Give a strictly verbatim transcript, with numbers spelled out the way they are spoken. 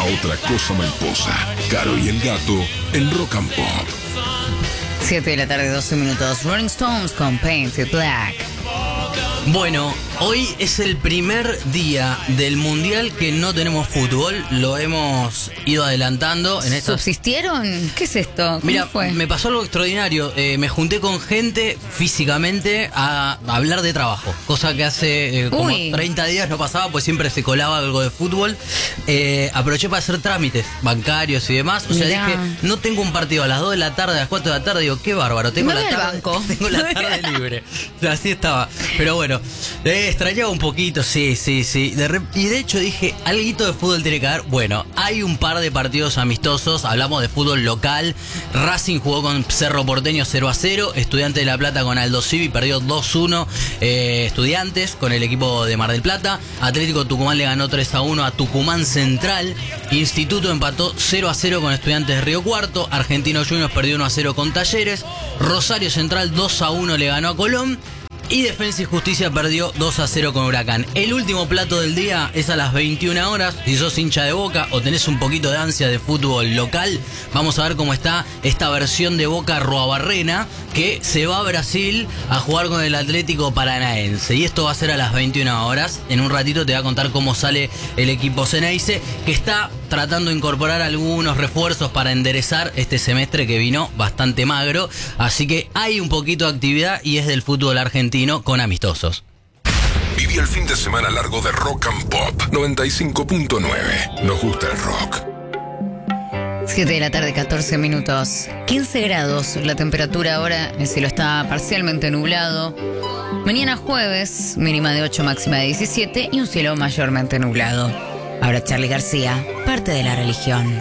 a otra cosa mariposa. Caro y el gato en Rock and Pop. siete de la tarde, doce minutos. Rolling Stones con Paint It Black. Bueno, hoy es el primer día del Mundial que no tenemos fútbol. Lo hemos ido adelantando en estas... ¿Subsistieron? ¿Qué es esto? ¿Cómo Mira, fue? me pasó algo extraordinario. Eh, me junté con gente físicamente a, a hablar de trabajo. Cosa que hace eh, como Uy. treinta días no pasaba, pues siempre se colaba algo de fútbol. Eh, aproveché para hacer trámites bancarios y demás. O sea, Mirá. dije, no tengo un partido a las dos de la tarde, a las cuatro de la tarde. Digo, qué bárbaro, tengo Me la voy al tarde, banco. tengo la tarde libre. O sea, así estaba. Pero bueno, eh, extrañaba un poquito, sí, sí, sí. De rep- y de hecho dije, alguito de fútbol tiene que haber. Bueno, hay un par de partidos amistosos. Hablamos de fútbol local. Racing jugó con Cerro Porteño cero a cero. Estudiantes de La Plata con Aldo Civi perdió dos uno. Eh, Estudiantes con el equipo de Mar del Plata. Atlético Tucumán le ganó tres a uno a Tucumán Central. Instituto empató cero a cero con Estudiantes de Río Cuarto. Argentinos Juniors perdió uno a cero con Talleres. Rosario Central dos a uno le ganó a Colón. Y Defensa y Justicia perdió dos a cero con Huracán. El último plato del día es a las veintiuna horas. Si sos hincha de Boca o tenés un poquito de ansia de fútbol local, vamos a ver cómo está esta versión de Boca Roabarrena, que se va a Brasil a jugar con el Atlético Paranaense. Y esto va a ser a las veintiuna horas. En un ratito te voy a contar cómo sale el equipo Ceneice, que está tratando de incorporar algunos refuerzos para enderezar este semestre que vino bastante magro. Así que hay un poquito de actividad y es del fútbol argentino con amistosos. Viví el fin de semana largo de Rock and Pop noventa y cinco punto nueve. Nos gusta el rock. siete de la tarde, catorce minutos. quince grados la temperatura ahora. El cielo está parcialmente nublado. Mañana jueves, mínima de ocho, máxima de diecisiete y un cielo mayormente nublado. Ahora Charly García, parte de la religión.